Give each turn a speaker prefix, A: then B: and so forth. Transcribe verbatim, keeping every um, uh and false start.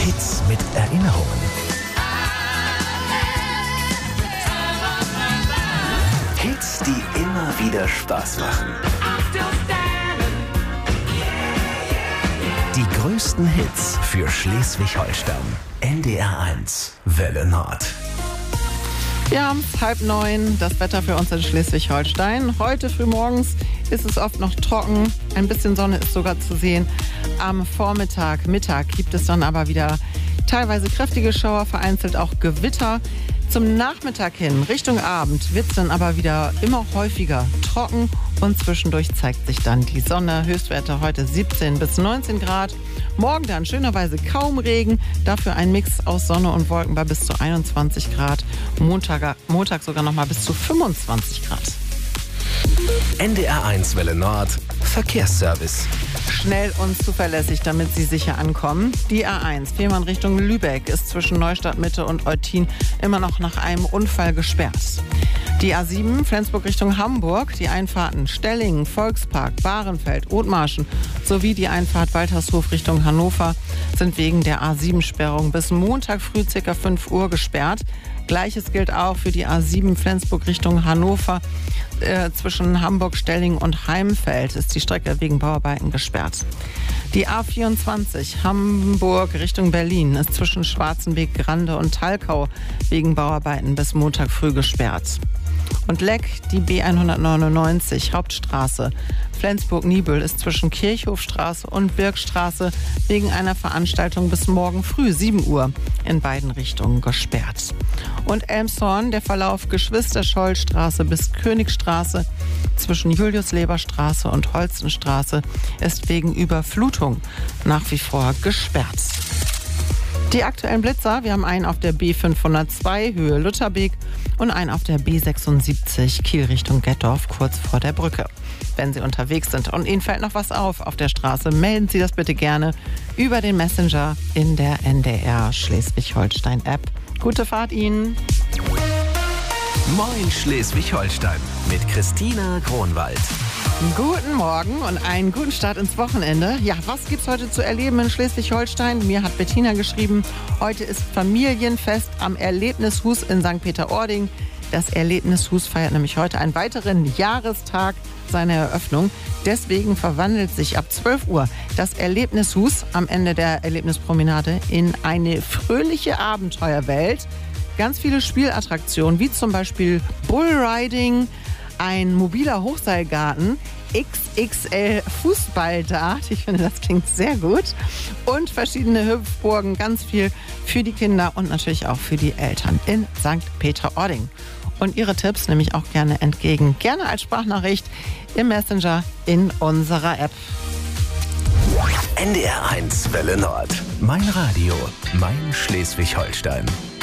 A: Hits mit Erinnerungen. Hits, die immer wieder Spaß machen. Die größten Hits für Schleswig-Holstein. N D R eins, Welle Nord.
B: Wir haben es halb neun, das Wetter für uns in Schleswig-Holstein. Heute frühmorgens ist es oft noch trocken, ein bisschen Sonne ist sogar zu sehen. Am Vormittag, Mittag gibt es dann aber wieder teilweise kräftige Schauer, vereinzelt auch Gewitter. Zum Nachmittag hin, Richtung Abend, wird es dann aber wieder immer häufiger trocken und zwischendurch zeigt sich dann die Sonne. Höchstwerte heute siebzehn bis neunzehn Grad. Morgen dann schönerweise kaum Regen, dafür ein Mix aus Sonne und Wolken bei bis zu einundzwanzig Grad. Montag, Montag sogar noch mal bis zu fünfundzwanzig Grad.
A: N D R eins Welle Nord, Verkehrsservice.
B: Schnell und zuverlässig, damit Sie sicher ankommen. Die A eins, Fehmarn Richtung Lübeck, ist zwischen Neustadt Mitte und Eutin immer noch nach einem Unfall gesperrt. Die A sieben, Flensburg Richtung Hamburg, die Einfahrten Stellingen, Volkspark, Bahrenfeld, Othmarschen sowie die Einfahrt Waltershof Richtung Hannover sind wegen der A sieben Sperrung bis Montag früh ca. fünf Uhr gesperrt. Gleiches gilt auch für die A sieben Flensburg Richtung Hannover. Äh, zwischen Hamburg, Stellingen und Heimfeld ist die Strecke wegen Bauarbeiten gesperrt. Die A vierundzwanzig Hamburg Richtung Berlin ist zwischen Schwarzenbeek, Grande und Talkau wegen Bauarbeiten bis Montag früh gesperrt. Und Leck, die B hundertneunundneunzig Hauptstraße Flensburg-Niebüll ist zwischen Kirchhofstraße und Birkstraße wegen einer Veranstaltung bis morgen früh sieben Uhr in beiden Richtungen gesperrt. Und Elmshorn, der Verlauf Geschwister-Scholl-Straße bis Königstraße zwischen Julius-Leber-Straße und Holstenstraße ist wegen Überflutung nach wie vor gesperrt. Die aktuellen Blitzer, wir haben einen auf der B fünfhundertzwei Höhe Lutherbeek und einen auf der B sechsundsiebzig Kiel Richtung Gettorf kurz vor der Brücke. Wenn Sie unterwegs sind und Ihnen fällt noch was auf auf der Straße, melden Sie das bitte gerne über den Messenger in der N D R Schleswig-Holstein-App. Gute Fahrt Ihnen!
A: Moin Schleswig-Holstein mit Christina Kronwald.
B: Guten Morgen und einen guten Start ins Wochenende. Ja, was gibt's heute zu erleben in Schleswig-Holstein? Mir hat Bettina geschrieben, heute ist Familienfest am Erlebnishus in Sankt Peter-Ording. Das Erlebnishus feiert nämlich heute einen weiteren Jahrestag seiner Eröffnung. Deswegen verwandelt sich ab zwölf Uhr das Erlebnishus am Ende der Erlebnispromenade in eine fröhliche Abenteuerwelt. Ganz viele Spielattraktionen, wie zum Beispiel Bullriding, ein mobiler Hochseilgarten, X X L Fußballdart, ich finde, das klingt sehr gut, und verschiedene Hüpfburgen, ganz viel für die Kinder und natürlich auch für die Eltern in Sankt Peter-Ording. Und Ihre Tipps nehme ich auch gerne entgegen, gerne als Sprachnachricht im Messenger in unserer App.
A: N D R eins Welle Nord, mein Radio, mein Schleswig-Holstein.